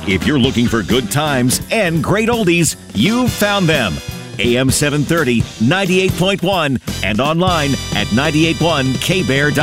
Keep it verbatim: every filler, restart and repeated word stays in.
If you're looking for good times and great oldies, you've found them. A M seven thirty, ninety-eight point one, and online at nine eight one K bear dot com.